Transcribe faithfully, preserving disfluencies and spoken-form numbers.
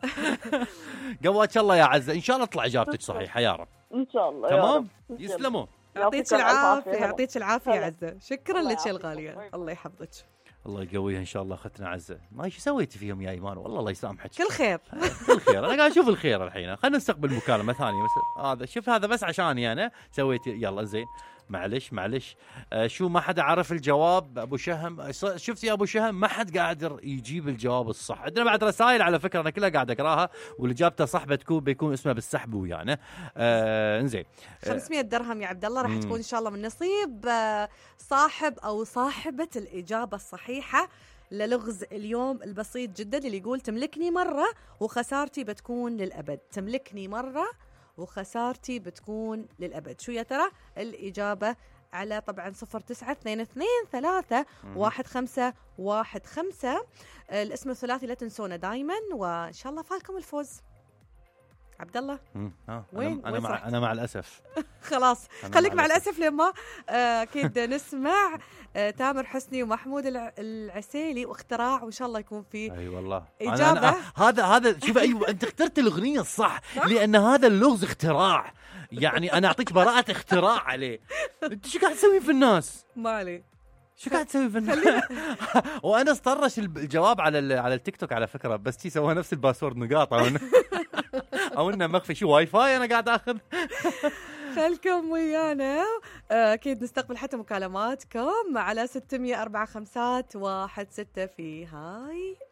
قواك الله يا عزة، إن شاء الله تطلع إجابتك صحيحة يا رب. إن شاء الله. تمام، يسلموا. يعطيك العافية، يعطيك العافية يا عزة، شكرا لك الغالية، الله يحفظك. الله يقويها ان شاء الله اختنا عزة. ما ايش سويتي فيهم يا ايمان؟ والله الله يسامحك. كل خير. كل خير. انا قاعد اشوف الخير الحين. خلينا نستقبل مكالمه ثانيه. بس هذا شوف هذا بس عشاني انا سويتي. يلا زين، معلش معلش. آه شو ما حدا عرف الجواب ابو شهم. شفت يا ابو شهم ما حد قادر يجيب الجواب الصح. عندنا بعد رسائل على فكره انا كلها قاعد اقراها، واللي جابته صح بتكون بيكون اسمه بالسحب ويانا. آه انزين. خمسمية درهم يا عبد الله راح تكون ان شاء الله من نصيب آه صاحب او صاحبه الاجابه الصحيحه للغز اليوم البسيط جدا اللي يقول تملكني مرة وخسارتي بتكون للأبد. تملكني مرة وخسارتي بتكون للأبد. شو يا ترى الإجابة؟ على طبعا صفر تسعة اثنين اثنين ثلاثة واحد خمسة واحد خمسة. الاسم الثلاثي لا تنسونا دايما، وإن شاء الله فالكم الفوز. عبد الله آه. وين أنا, أنا مع أنا مع الأسف. خلاص خليك مع الأسف لما أكيد آه نسمع آه تامر حسني ومحمود العسيلي واختراع، وإن شاء الله يكون فيه أي والله إجابة. أنا أنا هذا هذا شوف أيوة أنت اخترت الأغنية الصح، لأن هذا اللغز اختراع. يعني أنا أعطيك براءة اختراع عليه. أنت شو قاعد تسوي في الناس؟ مالي شو قاعد تسوي في الناس؟ وأنا استرش الجواب على على التيك توك على فكرة، بس تي سوى نفس الباسورد نقاط أو أو إنه مخفي شو واي فاي أنا قاعد أخذ. خلكم ويانا أكيد نستقبل حتى مكالماتكم على ستمية أربعة خمسات واحد ستة في هاي